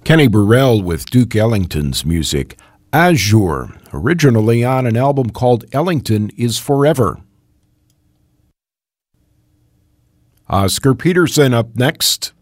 Kenny Burrell with Duke Ellington's music, Azure, originally on an album called Ellington is Forever. Oscar Peterson up next.